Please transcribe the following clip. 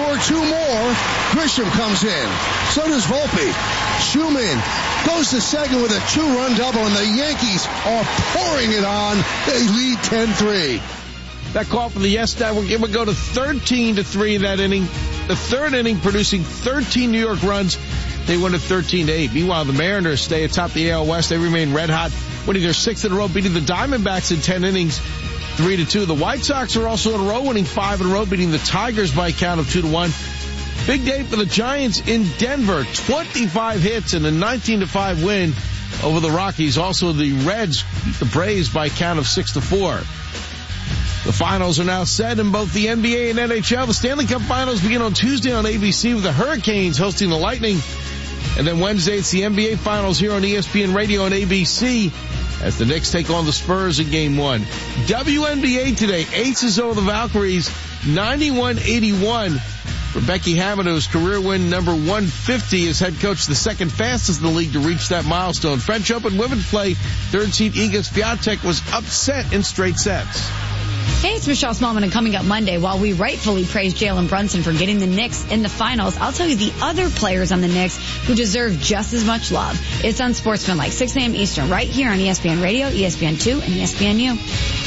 score two more. Grisham comes in. So does Volpe. Schumann goes to second with a 2-run double, and the Yankees are pouring it on. They lead 10-3. That call from the Yes Network, it would go to 13-3 in that inning. The third inning producing 13 New York runs. They win at 13-8. Meanwhile, the Mariners stay atop the AL West. They remain red hot, winning their sixth in a row, beating the Diamondbacks in 10 innings, 3-2. The White Sox are also in a row, winning 5 in a row, beating the Tigers by a count of 2-1. Big day for the Giants in Denver. 25 hits and a 19-5 win over the Rockies. Also, the Reds beat the Braves by a count of 6-4. The finals are now set in both the NBA and NHL. The Stanley Cup Finals begin on Tuesday on ABC with the Hurricanes hosting the Lightning. And then Wednesday, it's the NBA Finals here on ESPN Radio and ABC as the Knicks take on the Spurs in Game 1. WNBA today, Aces over the Valkyries, 91-81. For Becky Hammond's career win number 150 as head coach, the second fastest in the league to reach that milestone. French Open women's play, third seed Iga Swiatek was upset in straight sets. Hey, it's Michelle Smallman, and coming up Monday, while we rightfully praise Jalen Brunson for getting the Knicks in the finals, I'll tell you the other players on the Knicks who deserve just as much love. It's on Sportsman like 6 a.m. Eastern, right here on ESPN Radio, ESPN2, and ESPNU.